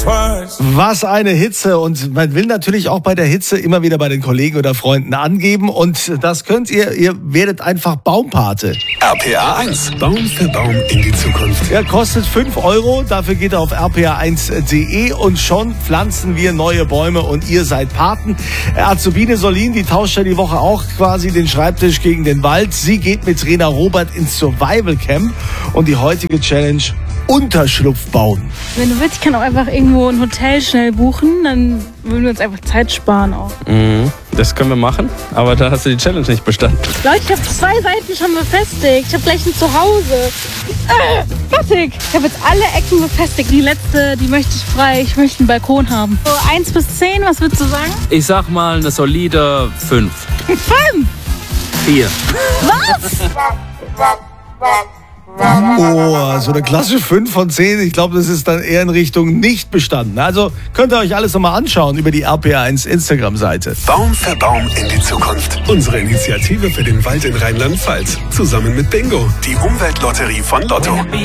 Was eine Hitze, und man will natürlich auch bei der Hitze immer wieder bei den Kollegen oder Freunden angeben, und das könnt ihr werdet einfach Baumpate. RPA 1, Baum für Baum in die Zukunft. Er kostet 5 Euro, dafür geht er auf rpa1.de und schon pflanzen wir neue Bäume und ihr seid Paten. Azubine Solin, die tauscht ja die Woche auch quasi den Schreibtisch gegen den Wald. Sie geht mit Trainer Robert ins Survival Camp und die heutige Challenge: Unterschlupf bauen. Wenn du willst, ich kann auch einfach irgendwo ein Hotel schnell buchen, dann würden wir uns einfach Zeit sparen auch. Das können wir machen, aber da hast du die Challenge nicht bestanden. Leute, ich habe 2 Seiten schon befestigt. Ich habe gleich ein Zuhause. Fertig. Ich habe jetzt alle Ecken befestigt. Die letzte, die möchte ich frei. Ich möchte einen Balkon haben. So 1 bis 10, was würdest du sagen? Ich sag mal eine solide 5. 5? 4. Was? Oh, so eine klassische 5 von 10. Ich glaube, das ist dann eher in Richtung nicht bestanden. Also könnt ihr euch alles nochmal anschauen über die RPA1 Instagram-Seite. Baum für Baum in die Zukunft. Unsere Initiative für den Wald in Rheinland-Pfalz. Zusammen mit Bingo, die Umweltlotterie von Lotto.